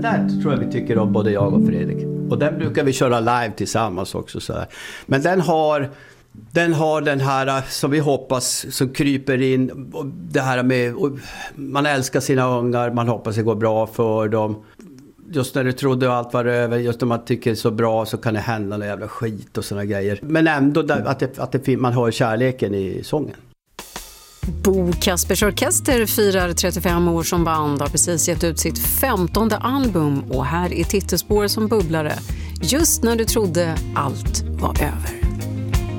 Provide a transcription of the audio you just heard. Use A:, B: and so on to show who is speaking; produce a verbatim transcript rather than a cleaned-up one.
A: där tror jag vi tycker om, både jag och Fredrik. Och den brukar vi köra live tillsammans också. Så här. Men den har, den har den här som vi hoppas som kryper in. Det här med, man älskar sina ungar, man hoppas det går bra för dem. Just när du trodde allt var över, just när man tycker det är så bra så kan det hända någon jävla skit och såna grejer. Men ändå att, det, att det, man har kärleken i sången.
B: Bo Kaspers Orkester firar trettiofem år som band, har precis gett ut sitt femtonde album och här är titelspår som bubblare. Just när du trodde allt var över.